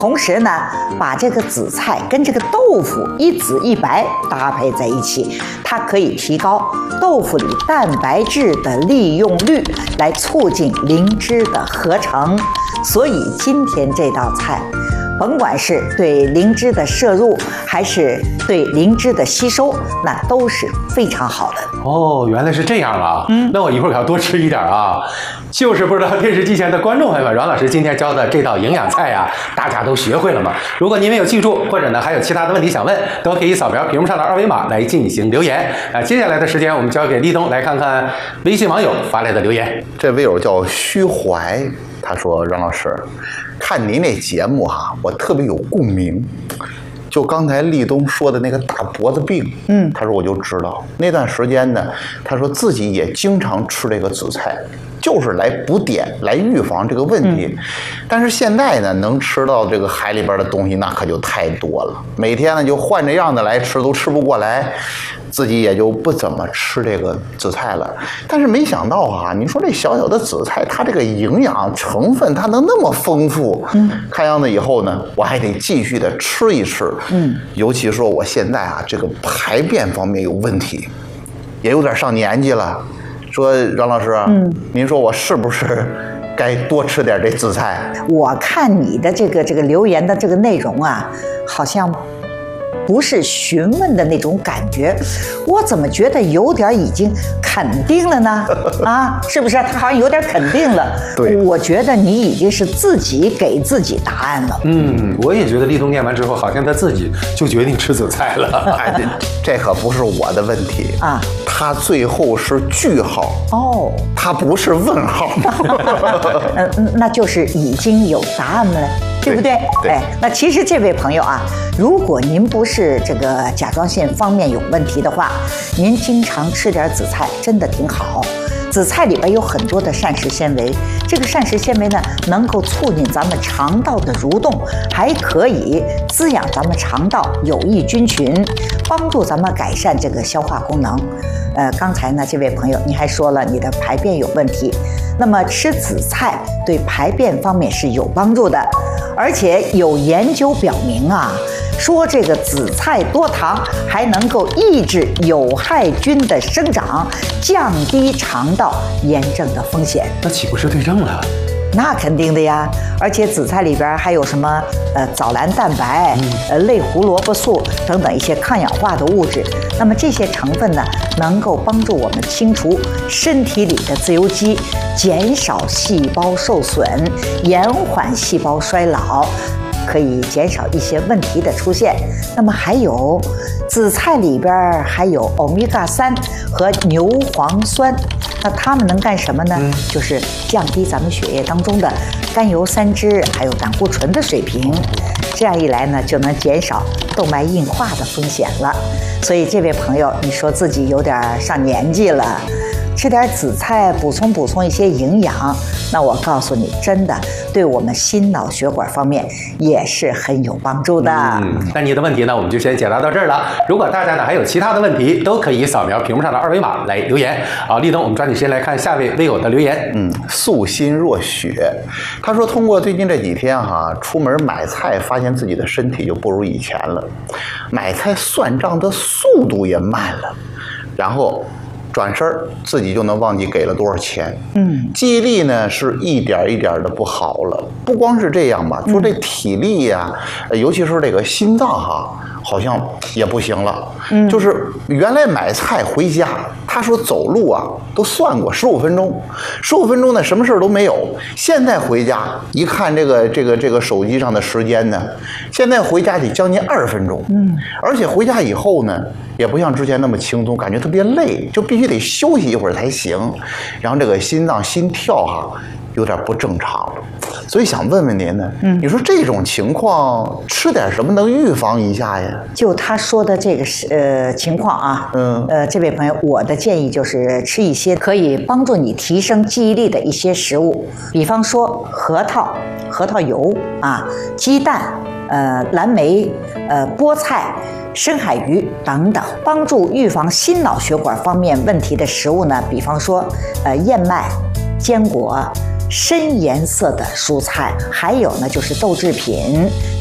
同时呢，把这个紫菜跟这个豆腐一紫一白搭配在一起，它可以提高豆腐里蛋白质的利用率，来促进灵芝的合成。所以今天这道菜，甭管是对灵芝的摄入，还是对灵芝的吸收，那都是非常好的。 哦，原来是这样啊！那我一会儿可要多吃一点啊。就是不知道电视机前的观众朋友们，阮老师今天教的这道营养菜呀，大家都学会了吗？如果您没有记住，或者呢还有其他的问题想问，都可以扫描屏幕上的二维码来进行留言。接下来的时间我们交给立冬来看看微信网友发来的留言。 这位友叫虚怀，他说：“阮老师，看您那节目哈，我特别有共鸣。就刚才立冬说的那个大脖子病，他说我就知道那段时间呢，他说自己也经常吃这个紫菜。”就是来补碘，来预防这个问题。但是现在呢，能吃到这个海里边的东西，那可就太多了。每天呢就换着样子来吃，都吃不过来，自己也就不怎么吃这个紫菜了。但是没想到啊，你说这小小的紫菜，它这个营养成分它能那么丰富。看样子以后呢，我还得继续的吃一吃。尤其说我现在啊，这个排便方面有问题，也有点上年纪了。说阮老师，您说我是不是该多吃点这紫菜？ 我看你的这个留言的这个内容啊，好像不是询问的那种感觉，我怎么觉得有点已经肯定了呢？啊，是不是？他好像有点肯定了。 对， 我觉得你已经是自己给自己答案了。 我也觉得立冬念完之后，好像他自己就决定吃紫菜了。 哎，这可不是我的问题啊，他最后是句号哦，他不是问号。 那就是已经有答案了。对不对？哎，那其实这位朋友啊，如果您不是这个甲状腺方面有问题的话，您经常吃点紫菜真的挺好。紫菜里边有很多的膳食纤维，这个膳食纤维呢，能够促进咱们肠道的蠕动，还可以滋养咱们肠道有益菌群，帮助咱们改善这个消化功能。刚才呢，这位朋友你还说了你的排便有问题，那么吃紫菜对排便方面是有帮助的，而且有研究表明啊，说这个紫菜多糖还能够抑制有害菌的生长，降低肠道炎症的风险。 那岂不是对症了？ 那肯定的呀，而且紫菜里边还有什么藻蓝蛋白、类胡萝卜素等等一些抗氧化的物质。那么这些成分呢，能够帮助我们清除身体里的自由基，减少细胞受损，延缓细胞衰老，可以减少一些问题的出现。那么还有紫菜里边还有欧米伽3和牛磺酸，那它们能干什么呢？就是降低咱们血液当中的甘油三酯还有胆固醇的水平，这样一来呢，就能减少动脉硬化的风险了。所以这位朋友，你说自己有点上年纪了，吃点紫菜补充一些营养，那我告诉你，真的对我们心脑血管方面也是很有帮助的。 那你的问题呢，我们就先解答到这儿了。如果大家呢还有其他的问题，都可以扫描屏幕上的二维码来留言。好，立冬，我们抓紧时间来看下位微友的留言。 素心若雪，他说通过最近这几天出门买菜，发现自己的身体就不如以前了，买菜算账的速度也慢了，然后转身自己就能忘记给了多少钱。记忆力呢是一点一点的不好了。不光是这样吧，说这体力呀，尤其是这个心脏好像也不行了。就是原来买菜回家，他说走路都算过15分钟，15分钟呢什么事都没有。现在回家一看这个手机上的时间呢，现在回家得将近20分钟。而且回家以后呢，也不像之前那么轻松，感觉特别累，就必须得休息一会儿才行。然后这个心脏心跳有点不正常了，所以想问问您呢，你说这种情况吃点什么能预防一下呀？ 就他说的这个情况这位朋友，我的建议就是吃一些可以帮助你提升记忆力的一些食物，比方说核桃油鸡蛋、蓝莓、菠菜、深海鱼等等。帮助预防心脑血管方面问题的食物呢，比方说燕麦、坚果、 深颜色的蔬菜，还有呢就是豆制品。